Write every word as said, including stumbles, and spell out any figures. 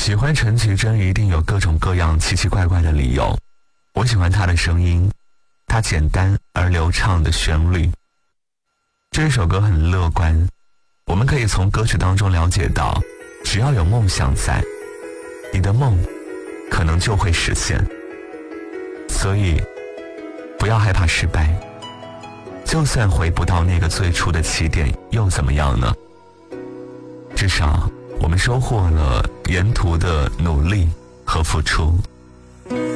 喜欢陈绮贞一定有各种各样奇奇怪怪的理由。我喜欢她的声音，她简单而流畅的旋律。这首歌很乐观，我们可以从歌曲当中了解到，只要有梦想在，你的梦可能就会实现。所以不要害怕失败，就算回不到那个最初的起点又怎么样呢？至少我们收获了沿途的努力和付出。